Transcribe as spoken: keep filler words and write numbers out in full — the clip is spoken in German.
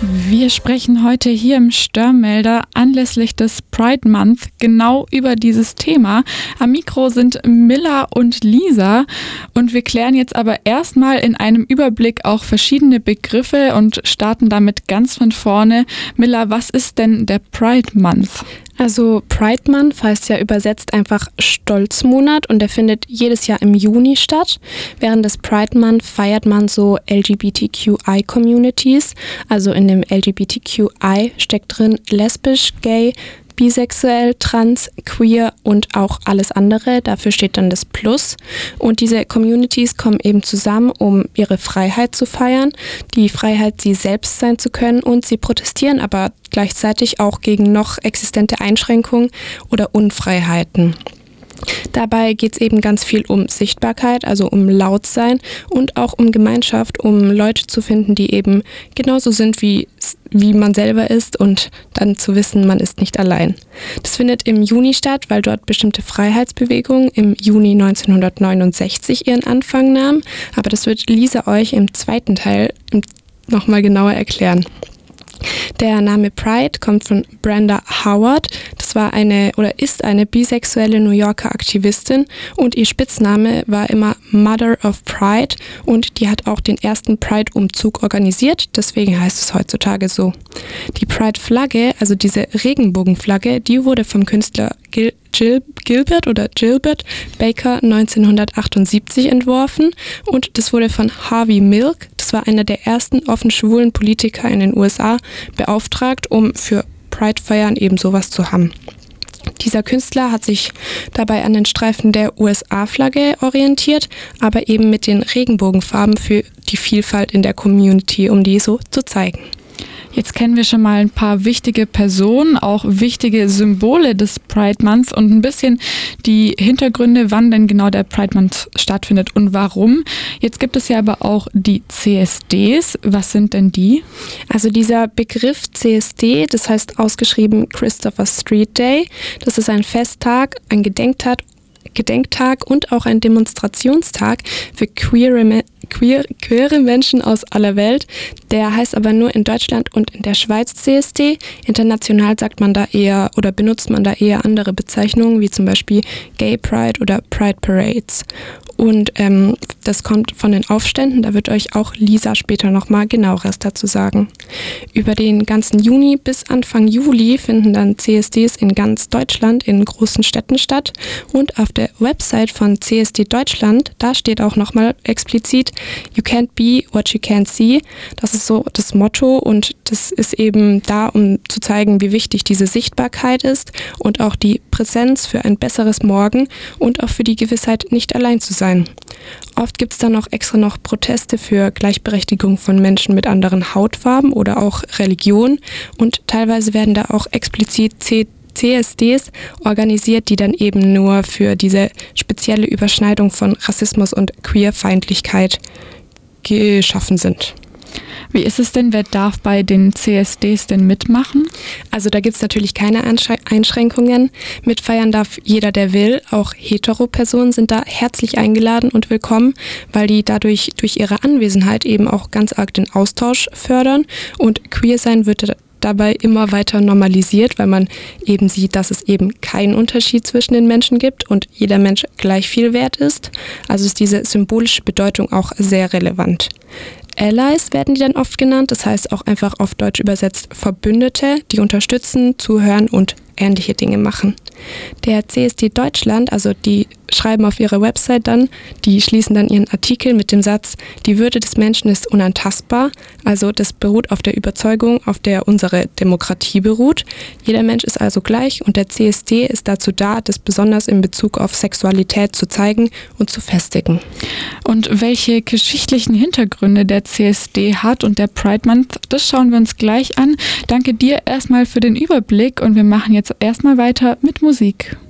Wir sprechen heute hier im Störmelder anlässlich des Pride Month genau über dieses Thema. Am Mikro sind Milla und Lisa und wir klären jetzt aber erstmal in einem Überblick auch verschiedene Begriffe und starten damit ganz von vorne. Milla, was ist denn der Pride Month? Also Pride Month heißt ja übersetzt einfach Stolzmonat und der findet jedes Jahr im Juni statt. Während des Pride Month feiert man so L G B T Q I-Communities. Also in dem L G B T Q I steckt drin lesbisch, gay, bisexuell, trans, queer und auch alles andere. Dafür steht dann das Plus. Und diese Communities kommen eben zusammen, um ihre Freiheit zu feiern, die Freiheit, sie selbst sein zu können, und sie protestieren aber gleichzeitig auch gegen noch existente Einschränkungen oder Unfreiheiten. Dabei geht es eben ganz viel um Sichtbarkeit, also um Lautsein und auch um Gemeinschaft, um Leute zu finden, die eben genauso sind, wie, wie man selber ist, und dann zu wissen, man ist nicht allein. Das findet im Juni statt, weil dort bestimmte Freiheitsbewegungen im Juni neunzehnhundertneunundsechzig ihren Anfang nahmen, aber das wird Lisa euch im zweiten Teil nochmal genauer erklären. Der Name Pride kommt von Brenda Howard. Das war eine oder ist eine bisexuelle New Yorker Aktivistin und ihr Spitzname war immer Mother of Pride und die hat auch den ersten Pride-Umzug organisiert, deswegen heißt es heutzutage so. Die Pride-Flagge, also diese Regenbogenflagge, die wurde vom Künstler Gil- Gil- Gilbert oder Gilbert Baker neunzehnhundertachtundsiebzig entworfen und das wurde von Harvey Milk, das war einer der ersten offen schwulen Politiker in den U S A, beauftragt, um für Pride-Feiern eben sowas zu haben. Dieser Künstler hat sich dabei an den Streifen der U S A-Flagge orientiert, aber eben mit den Regenbogenfarben für die Vielfalt in der Community, um die so zu zeigen. Jetzt kennen wir schon mal ein paar wichtige Personen, auch wichtige Symbole des Pride Months und ein bisschen die Hintergründe, wann denn genau der Pride Month stattfindet und warum. Jetzt gibt es ja aber auch die C S Ds. Was sind denn die? Also dieser Begriff C S D, das heißt ausgeschrieben Christopher Street Day. Das ist ein Festtag, ein Gedenktag, Gedenktag und auch ein Demonstrationstag für queere, queer, queere Menschen aus aller Welt. Der heißt aber nur in Deutschland und in der Schweiz C S D. International sagt man da eher oder benutzt man da eher andere Bezeichnungen, wie zum Beispiel Gay Pride oder Pride Parades. Und ähm, das kommt von den Aufständen, da wird euch auch Lisa später nochmal genaueres dazu sagen. Über den ganzen Juni bis Anfang Juli finden dann C S Ds in ganz Deutschland in großen Städten statt. Und auf der Website von C S D Deutschland, da steht auch nochmal explizit You can't be what you can't see. Das ist so das Motto und das ist eben da, um zu zeigen, wie wichtig diese Sichtbarkeit ist und auch die Präsenz für ein besseres Morgen und auch für die Gewissheit, nicht allein zu sein. Oft gibt es dann auch extra noch Proteste für Gleichberechtigung von Menschen mit anderen Hautfarben oder auch Religion und teilweise werden da auch explizit C S Ds organisiert, die dann eben nur für diese spezielle Überschneidung von Rassismus und Queerfeindlichkeit geschaffen sind. Wie ist es denn, wer darf bei den C S Ds denn mitmachen? Also da gibt es natürlich keine Einschränkungen. Mitfeiern darf jeder, der will. Auch Hetero-Personen sind da herzlich eingeladen und willkommen, weil die dadurch durch ihre Anwesenheit eben auch ganz arg den Austausch fördern. Und queer sein wird dabei immer weiter normalisiert, weil man eben sieht, dass es eben keinen Unterschied zwischen den Menschen gibt und jeder Mensch gleich viel wert ist. Also ist diese symbolische Bedeutung auch sehr relevant. Allies werden die dann oft genannt, das heißt auch einfach auf Deutsch übersetzt Verbündete, die unterstützen, zuhören und ähnliche Dinge machen. Der C S D Deutschland, also die schreiben auf ihrer Website dann, die schließen dann ihren Artikel mit dem Satz, die Würde des Menschen ist unantastbar, also das beruht auf der Überzeugung, auf der unsere Demokratie beruht. Jeder Mensch ist also gleich und der C S D ist dazu da, das besonders in Bezug auf Sexualität zu zeigen und zu festigen. Und welche geschichtlichen Hintergründe der C S D hat und der Pride Month, das schauen wir uns gleich an. Danke dir erstmal für den Überblick und wir machen jetzt erstmal weiter mit Musik.